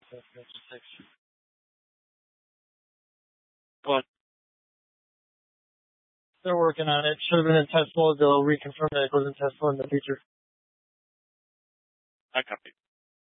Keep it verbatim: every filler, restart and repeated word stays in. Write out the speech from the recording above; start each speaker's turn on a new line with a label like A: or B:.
A: What?
B: They're working on it. Should have been in test mode. They'll reconfirm that it goes in test mode in the future.
A: I copy.